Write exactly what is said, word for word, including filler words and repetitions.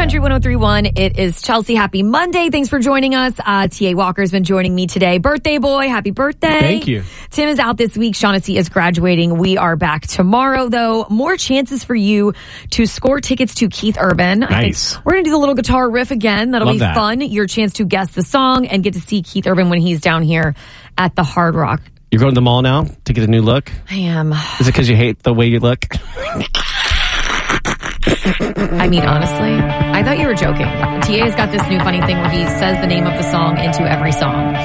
Country one oh three point one. It is Chelsea. Happy Monday. Thanks for joining us. Uh, T A Walker's been joining me today. Birthday boy. Happy birthday. Thank you. Tim is out this week. Shaughnessy is graduating. We are back tomorrow, though. More chances for you to score tickets to Keith Urban. Nice. I think we're going to do the little guitar riff again. That'll Love be that. fun. Your chance to guess the song and get to see Keith Urban when he's down here at the Hard Rock. You're going to the mall now to get a new look? I am. Is it because you hate the way you look? I mean, honestly, I thought you were joking. T A's got this new funny thing where he says the name of the song into every song.